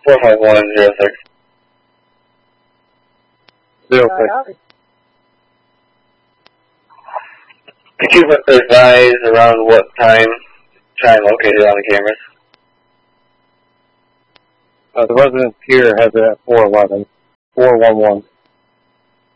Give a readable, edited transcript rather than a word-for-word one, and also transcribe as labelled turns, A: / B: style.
A: 45106.
B: 06.
A: Could you advise around what time try and locate it on the cameras?
B: The residence here has it at 411. 411.